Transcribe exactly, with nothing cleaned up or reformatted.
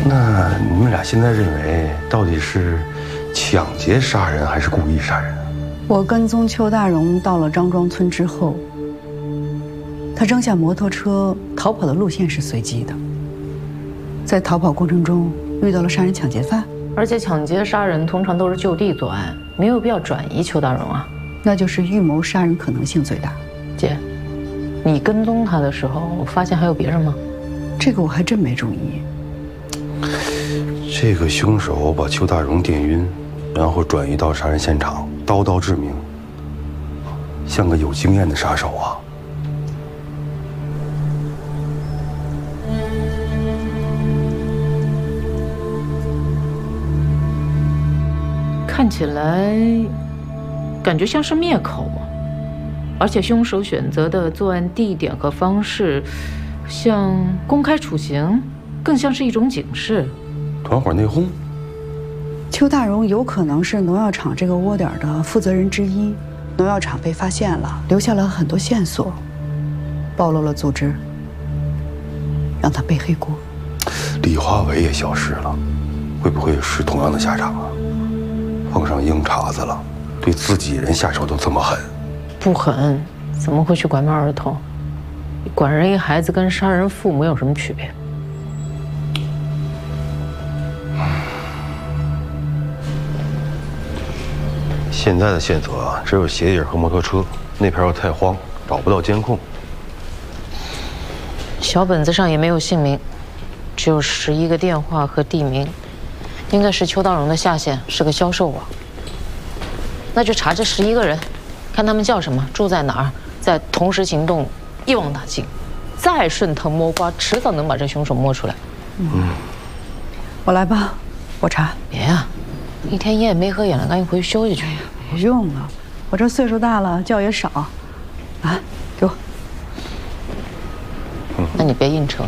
那你们俩现在认为到底是抢劫杀人还是故意杀人？ 我跟踪邱大荣到了张庄村之后，他扔下摩托车逃跑的路线是随机的，在逃跑过程中遇到了杀人抢劫犯， 而且抢劫杀人通常都是就地作案，没有必要转移邱大荣啊。 那就是预谋杀人可能性最大。 姐，你跟踪他的时候发现还有别人吗？ 这个我还真没注意。 这个凶手把邱大荣电晕，然后转移到杀人现场，刀刀致命，像个有经验的杀手啊。 看起来感觉像是灭口，而且凶手选择的作案地点和方式，像公开处刑，更像是一种警示。 团伙内讧。 邱大荣有可能是农药厂这个窝点的负责人之一，农药厂被发现了，留下了很多线索，暴露了组织，让他背黑锅。 李华为也消失了，会不会是同样的下场啊？碰上硬茬子了，对自己人下手都这么狠？ 不狠，怎么会去拐卖儿童？管人一孩子跟杀人父母有什么区别？ 现在的线索啊，只有鞋底和摩托车，那片又太荒，找不到监控。 小本子上也没有姓名，只有十一个电话和地名，应该是邱大荣的下线，是个销售网。那就查这十一个人，看他们叫什么，住在哪儿，再同时行动，一网打尽，再顺藤摸瓜，迟早能把这凶手摸出来。 嗯，我来吧，我查。 别呀、啊，一天夜没合眼了，赶紧回去休息去。 不用了，我这岁数大了，觉也少。啊，给我。 那你别硬扯。